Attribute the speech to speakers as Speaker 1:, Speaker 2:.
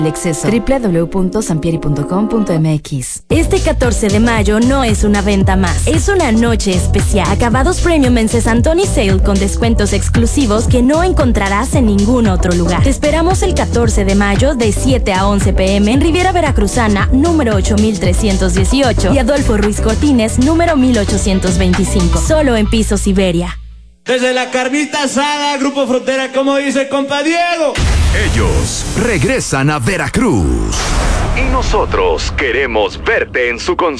Speaker 1: el exceso. www.sampieri.com.mx.
Speaker 2: Este 14 de mayo no es una venta más, es una noche especial. Acabados Premium en Cesantoni Sale con descuentos exclusivos que no encontrarás en ningún otro lugar. Te esperamos el 14 de mayo de 7 a 11 p.m. en Riviera Veracruzana, número 8318 y Adolfo Ruiz Cortines, número 1825. Solo en Pisos Iberia.
Speaker 3: Desde la carnita asada, Grupo Frontera, como dice compa Diego.
Speaker 4: Ellos regresan a Veracruz. Y nosotros queremos verte en su concierto.